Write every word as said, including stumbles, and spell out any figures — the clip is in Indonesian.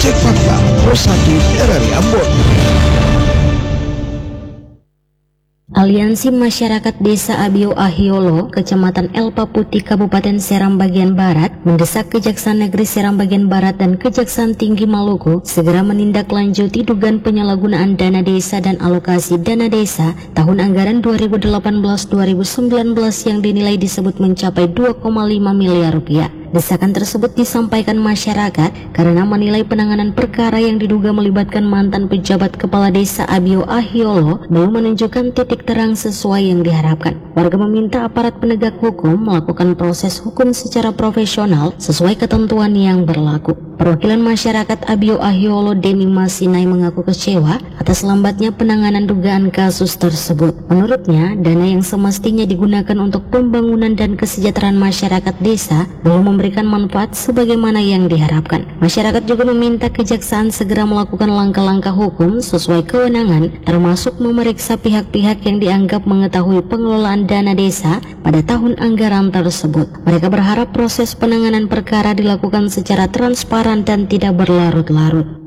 Cek fakta, Rosaki R R I Ambon. Aliansi Masyarakat Desa Abio Ahiolo, Kecamatan Elpa Putih, Kabupaten Seram bagian Barat, mendesak Kejaksaan Negeri Seram bagian Barat dan Kejaksaan Tinggi Maluku segera menindaklanjuti dugaan penyalahgunaan dana desa dan alokasi dana desa tahun anggaran dua ribu delapan belas dua ribu sembilan belas yang dinilai disebut mencapai dua koma lima miliar rupiah. Desakan tersebut disampaikan masyarakat karena menilai penanganan perkara yang diduga melibatkan mantan pejabat kepala desa Abio Ahiolo belum menunjukkan titik terang sesuai yang diharapkan. Warga meminta aparat penegak hukum melakukan proses hukum secara profesional sesuai ketentuan yang berlaku. Perwakilan masyarakat Abio Ahiolo Demi Masinai mengaku kecewa atas lambatnya penanganan dugaan kasus tersebut. Menurutnya, dana yang semestinya digunakan untuk pembangunan dan kesejahteraan masyarakat desa belum memberikan manfaat sebagaimana yang diharapkan. Masyarakat juga meminta kejaksaan segera melakukan langkah-langkah hukum sesuai kewenangan, termasuk memeriksa pihak-pihak yang dianggap mengetahui pengelolaan dana desa pada tahun anggaran tersebut. Mereka berharap proses penanganan perkara dilakukan secara transparan dan tidak berlarut-larut.